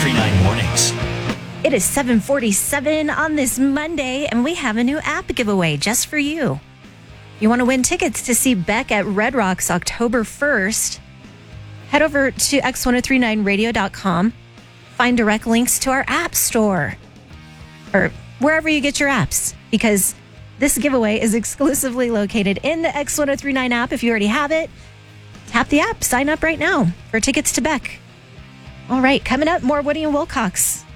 1039 Mornings. It is 7:47 on this Monday, and we have a new app giveaway just for you. You want to win tickets to see Beck at Red Rocks October 1st? Head over to x1039radio.com. Find direct links to our app store or wherever you get your apps, because this giveaway is exclusively located in the X1039 app. If you already have it, tap the app, sign up right now for tickets to Beck. All right, coming up, more Woody and Wilcox.